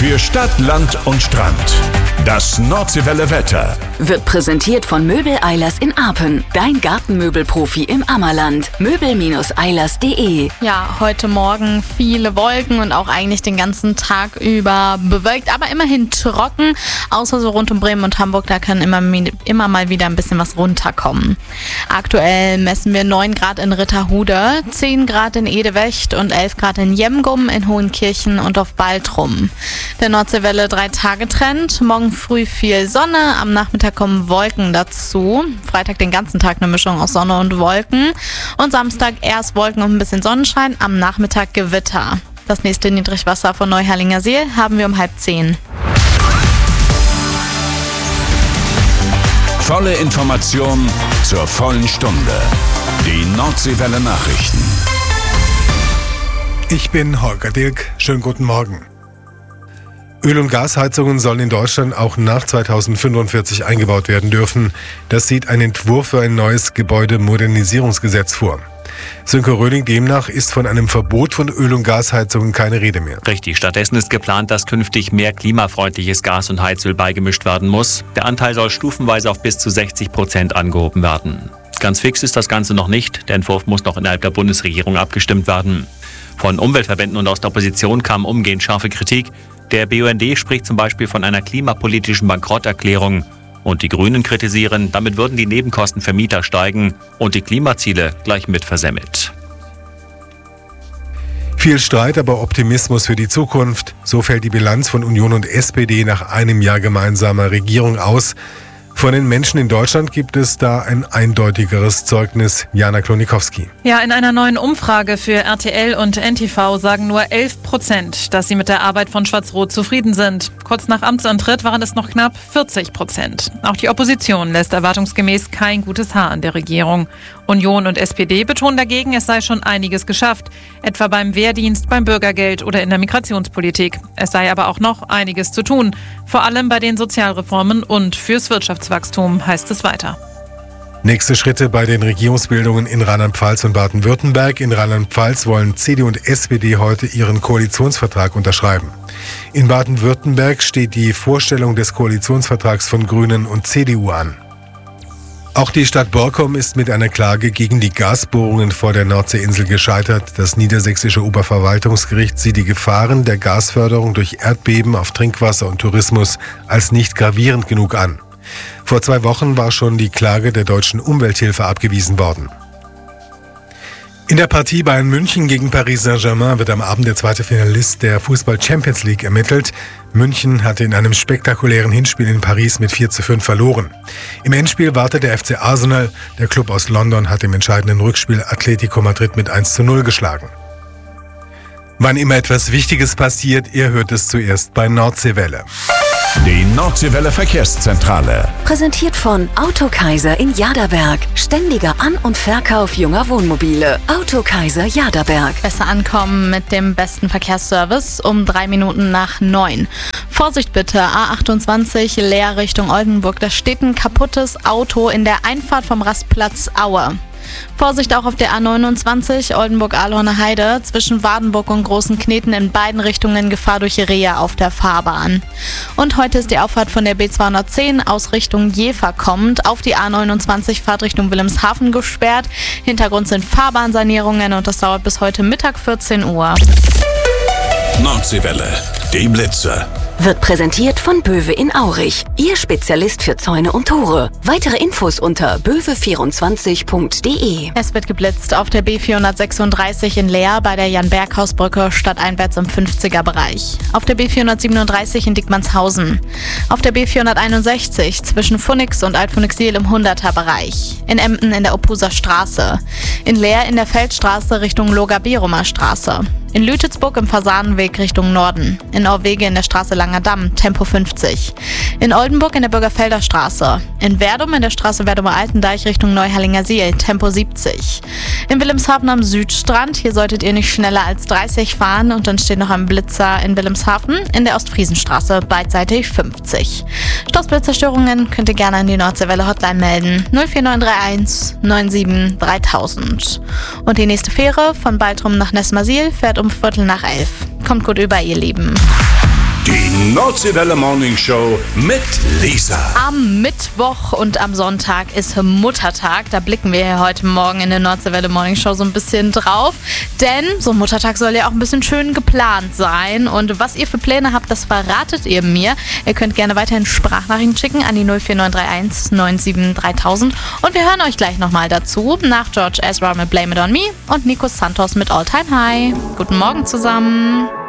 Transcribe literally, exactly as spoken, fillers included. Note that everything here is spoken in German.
Für Stadt, Land und Strand. Das Nordseewelle Wetter wird präsentiert von Möbel Eilers in Arpen. Dein Gartenmöbelprofi im Ammerland. möbel eilers punkt de. Ja, heute Morgen viele Wolken und auch eigentlich den ganzen Tag über bewölkt, aber immerhin trocken. Außer so rund um Bremen und Hamburg, da kann immer, immer mal wieder ein bisschen was runterkommen. Aktuell messen wir neun Grad in Ritterhude, zehn Grad in Edewecht und elf Grad in Jemgum, in Hohenkirchen und auf Baltrum. Der Nordseewelle drei-Tage-Trend. Morgen früh viel Sonne, am Nachmittag kommen Wolken dazu. Freitag den ganzen Tag eine Mischung aus Sonne und Wolken. Und Samstag erst Wolken und ein bisschen Sonnenschein, am Nachmittag Gewitter. Das nächste Niedrigwasser von Neuherlinger See haben wir um halb zehn. Volle Information zur vollen Stunde. Die Nordseewelle Nachrichten. Ich bin Holger Dilk. Schönen guten Morgen. Öl- und Gasheizungen sollen in Deutschland auch nach zweitausendfünfundvierzig eingebaut werden dürfen. Das sieht ein Entwurf für ein neues Gebäudemodernisierungsgesetz vor. Sönke Röhling, demnach ist von einem Verbot von Öl- und Gasheizungen keine Rede mehr. Richtig, stattdessen ist geplant, dass künftig mehr klimafreundliches Gas und Heizöl beigemischt werden muss. Der Anteil soll stufenweise auf bis zu sechzig Prozent angehoben werden. Ganz fix ist das Ganze noch nicht. Der Entwurf muss noch innerhalb der Bundesregierung abgestimmt werden. Von Umweltverbänden und aus der Opposition kam umgehend scharfe Kritik. Der B U N D spricht zum Beispiel von einer klimapolitischen Bankrotterklärung. Und die Grünen kritisieren, damit würden die Nebenkosten für Mieter steigen und die Klimaziele gleich mit versemmelt. Viel Streit, aber Optimismus für die Zukunft. So fällt die Bilanz von Union und S P D nach einem Jahr gemeinsamer Regierung aus. Von den Menschen in Deutschland gibt es da ein eindeutigeres Zeugnis. Jana Klonikowski. Ja, in einer neuen Umfrage für R T L und N T V sagen nur elf Prozent, dass sie mit der Arbeit von Schwarz-Rot zufrieden sind. Kurz nach Amtsantritt waren es noch knapp vierzig Prozent. Auch die Opposition lässt erwartungsgemäß kein gutes Haar an der Regierung. Union und S P D betonen dagegen, es sei schon einiges geschafft. Etwa beim Wehrdienst, beim Bürgergeld oder in der Migrationspolitik. Es sei aber auch noch einiges zu tun. Vor allem bei den Sozialreformen und fürs Wirtschaftswachstum, heißt es weiter. Nächste Schritte bei den Regierungsbildungen in Rheinland-Pfalz und Baden-Württemberg. In Rheinland-Pfalz wollen C D U und S P D heute ihren Koalitionsvertrag unterschreiben. In Baden-Württemberg steht die Vorstellung des Koalitionsvertrags von Grünen und C D U an. Auch die Stadt Borkum ist mit einer Klage gegen die Gasbohrungen vor der Nordseeinsel gescheitert. Das niedersächsische Oberverwaltungsgericht sieht die Gefahren der Gasförderung durch Erdbeben auf Trinkwasser und Tourismus als nicht gravierend genug an. Vor zwei Wochen war schon die Klage der Deutschen Umwelthilfe abgewiesen worden. In der Partie Bayern München gegen Paris Saint-Germain wird am Abend der zweite Finalist der Fußball-Champions League ermittelt. München hatte in einem spektakulären Hinspiel in Paris mit vier zu fünf verloren. Im Endspiel wartet der F C Arsenal. Der Club aus London hat im entscheidenden Rückspiel Atletico Madrid mit eins zu null geschlagen. Wann immer etwas Wichtiges passiert, ihr hört es zuerst bei Nordseewelle. Die Nordseewelle Verkehrszentrale. Präsentiert von Autokaiser in Jaderberg. Ständiger An- und Verkauf junger Wohnmobile. Autokaiser Jaderberg. Besser ankommen mit dem besten Verkehrsservice um drei Minuten nach neun. Vorsicht bitte, A achtundzwanzig leer Richtung Oldenburg. Da steht ein kaputtes Auto in der Einfahrt vom Rastplatz Aue. Vorsicht auch auf der A neunundzwanzig Oldenburg-Ahlhorner Heide zwischen Wadenburg und Großen Kneten in beiden Richtungen Gefahr durch Rehe auf der Fahrbahn. Und heute ist die Auffahrt von der B zweihundertzehn aus Richtung Jever kommend auf die A neunundzwanzig Fahrtrichtung Wilhelmshaven gesperrt. Hintergrund sind Fahrbahnsanierungen und das dauert bis heute Mittag vierzehn Uhr. Nordseewelle, die Blitze. Wird präsentiert von Böwe in Aurich. Ihr Spezialist für Zäune und Tore. Weitere Infos unter böwe vierundzwanzig punkt de. Es wird geblitzt auf der B vierhundertsechsunddreißig in Leer bei der Jan-Berghaus-Brücke stadteinwärts im fünfziger Bereich. Auf der B vierhundertsiebenunddreißig in Dickmannshausen. Auf der B vierhunderteinundsechzig zwischen Pfunix und Alt-Pfunixwil im hunderter Bereich. In Emden in der Opuser Straße. In Leer in der Feldstraße Richtung Loga-Berumer Straße. In Lütitsburg im Fasanenweg Richtung Norden. In Orwege in der Straße Langer Damm, Tempo fünfzig. In Oldenburg in der Bürgerfelder Straße. In Werdum in der Straße Werdumer-Altendeich Richtung Neuherlinger See, Tempo siebzig. In Wilhelmshaven am Südstrand, hier solltet ihr nicht schneller als dreißig fahren. Und dann steht noch ein Blitzer in Wilhelmshaven in der Ostfriesenstraße, beidseitig fünfzig. Stoßblitzerstörungen könnt ihr gerne an die Nordseewelle Hotline melden. null vier neun drei eins neun sieben dreitausend. Und die nächste Fähre von Baltrum nach Nessmersiel fährt um Viertel nach elf. Kommt gut über, ihr Lieben. Die Nordseewelle Morning Show mit Lisa. Am Mittwoch und am Sonntag ist Muttertag. Da blicken wir hier heute Morgen in der Nordseewelle Morning Show so ein bisschen drauf. Denn so ein Muttertag soll ja auch ein bisschen schön geplant sein. Und was ihr für Pläne habt, das verratet ihr mir. Ihr könnt gerne weiterhin Sprachnachrichten schicken an die null vier neun drei eins neun sieben dreitausend. Und wir hören euch gleich nochmal dazu. Nach George Ezra mit Blame It On Me und Nico Santos mit All Time High. Guten Morgen zusammen.